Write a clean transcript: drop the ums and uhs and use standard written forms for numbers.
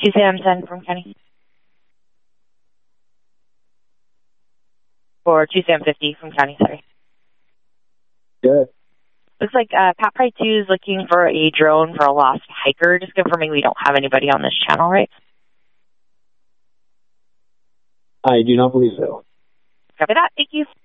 Tuesday, I'm 10 from County. Or Tuesday, I'm 50 from County, sorry. Good. Looks like Pat Pride 2 is looking for a drone for a lost hiker. Just confirming we don't have anybody on this channel, right? I do not believe so. Copy that. Thank you.